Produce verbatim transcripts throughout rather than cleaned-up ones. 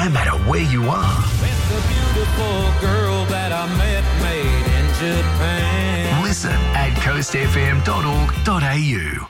no matter where you are. With the beautiful girl that I met made in Japan. Listen at coast f m dot org dot a u.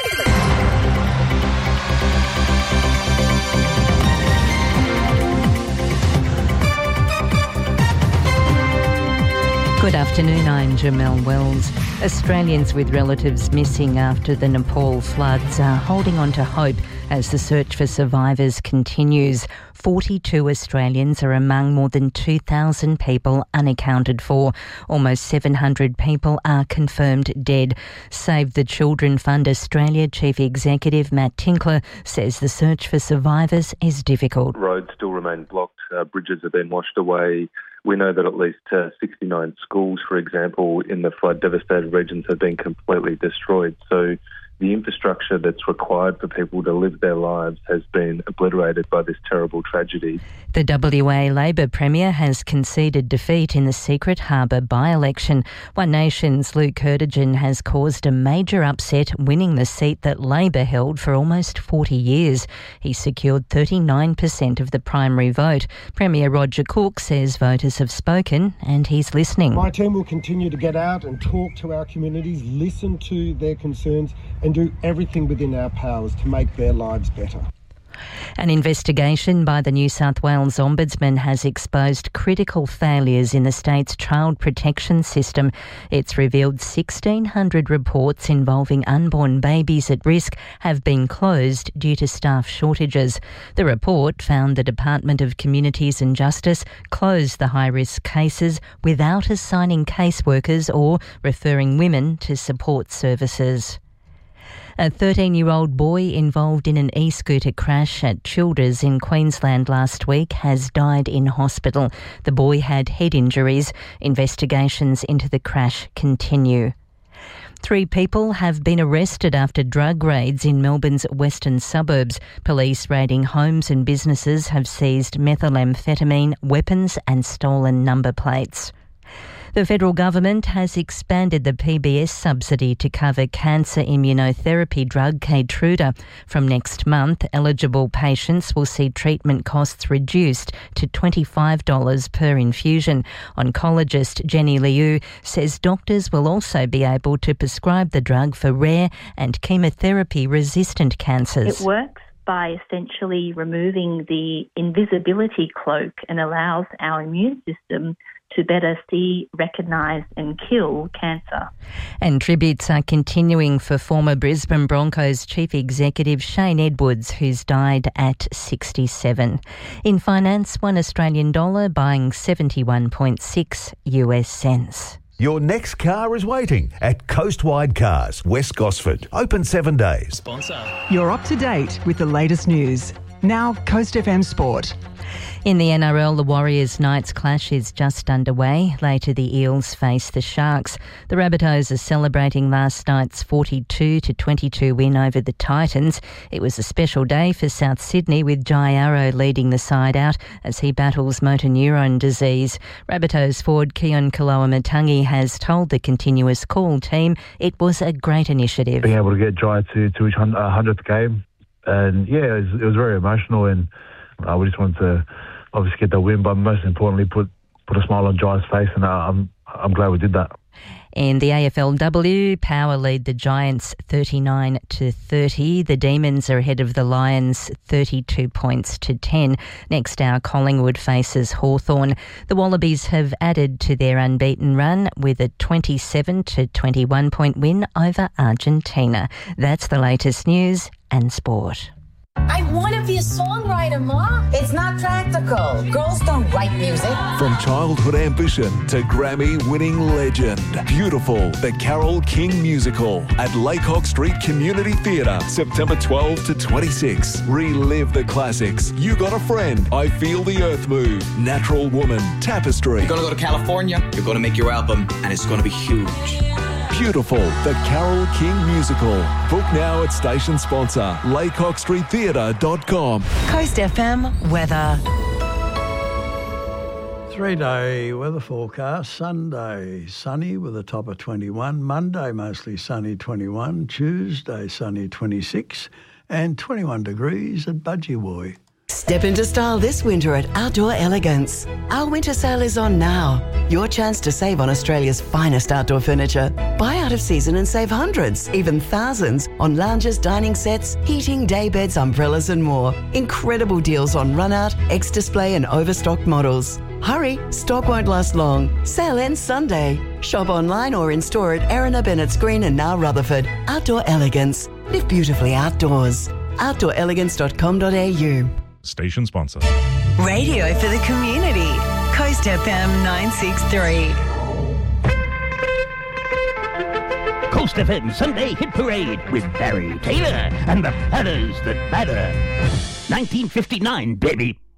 Good afternoon, I'm Jamelle Wells. Australians with relatives missing after the Nepal floods are holding on to hope as the search for survivors continues. forty-two Australians are among more than two thousand people unaccounted for. Almost seven hundred people are confirmed dead. Save the Children Fund Australia Chief Executive Matt Tinkler says the search for survivors is difficult. Roads still remain blocked, uh, bridges have been washed away. We know that at least uh, sixty-nine schools, for example, in the flood-devastated regions have been completely destroyed. So the infrastructure that's required for people to live their lives has been obliterated by this terrible tragedy. The W A Labor Premier has conceded defeat in the Secret Harbour by-election. One Nation's Luke Erdogan has caused a major upset, winning the seat that Labor held for almost forty years. He secured thirty-nine percent of the primary vote. Premier Roger Cook says voters have spoken and he's listening. My team will continue to get out and talk to our communities, listen to their concerns and do everything within our powers to make their lives better. An investigation by the New South Wales Ombudsman has exposed critical failures in the state's child protection system. It's revealed sixteen hundred reports involving unborn babies at risk have been closed due to staff shortages. The report found the Department of Communities and Justice closed the high-risk cases without assigning caseworkers or referring women to support services. A thirteen-year-old boy involved in an e-scooter crash at Childers in Queensland last week has died in hospital. The boy had head injuries. Investigations into the crash continue. Three people have been arrested after drug raids in Melbourne's western suburbs. Police raiding homes and businesses have seized methamphetamine, weapons and stolen number plates. The federal government has expanded the P B S subsidy to cover cancer immunotherapy drug Keytruda. From next month, eligible patients will see treatment costs reduced to twenty-five dollars per infusion. Oncologist Jenny Liu says doctors will also be able to prescribe the drug for rare and chemotherapy-resistant cancers. It works by essentially removing the invisibility cloak and allows our immune system to better see, recognise and kill cancer. And tributes are continuing for former Brisbane Broncos Chief Executive Shane Edwards, who's died at sixty-seven. In finance, one Australian dollar buying seventy-one point six U S cents. Your next car is waiting at Coastwide Cars, West Gosford. Open seven days. Sponsor. You're up to date with the latest news. Now, Coast F M Sport. In the N R L, the Warriors-Knights clash is just underway. Later, the Eels face the Sharks. The Rabbitohs are celebrating last night's forty-two to twenty-two win over the Titans. It was a special day for South Sydney, with Jai Arrow leading the side out as he battles motor neurone disease. Rabbitohs forward Keon Kaloa-Matangi has told the Continuous Call team it was a great initiative. Being able to get Jai to, to his hundredth game, and yeah, it was, it was very emotional, and uh, we just wanted to obviously get the win, but most importantly put put a smile on Jai's face, and uh, I'm I'm glad we did that. In the A F L W, Power lead the Giants thirty-nine to thirty. The Demons are ahead of the Lions thirty-two points to ten. Next hour, Collingwood faces Hawthorn. The Wallabies have added to their unbeaten run with a twenty-seven to twenty-one point win over Argentina. That's the latest news and sport. I want to be a songwriter, Ma. It's not practical. Girls don't write music. From childhood ambition to Grammy-winning legend. Beautiful, the Carole King musical at Laycock Street Community Theatre, September twelfth to twenty-sixth. Relive the classics. You Got a Friend, I Feel the Earth Move, Natural Woman, Tapestry. You're going to go to California, you're going to make your album, and it's going to be huge. Beautiful, the Carole King musical. Book now at station sponsor, laycock street theatre dot com. Coast F M weather. Three-day weather forecast. Sunday, sunny with a top of twenty-one. Monday, mostly sunny, twenty-one. Tuesday, sunny, twenty-six. And twenty-one degrees at Budgewoi. Step into style this winter at Outdoor Elegance. Our winter sale is on now. Your chance to save on Australia's finest outdoor furniture. Buy out of season and save hundreds, even thousands, on lounges, dining sets, heating, day beds, umbrellas and more. Incredible deals on run-out, X-display and overstocked models. Hurry, stock won't last long. Sale ends Sunday. Shop online or in store at Erina, Bennett's Green and now Rutherford. Outdoor Elegance. Live beautifully outdoors. outdoor elegance dot com dot a u. Station sponsor. Radio for the community. Coast F M nine sixty-three. Coast F M Sunday Hit Parade with Barry Taylor and the Padders That Matter. nineteen fifty-nine, baby.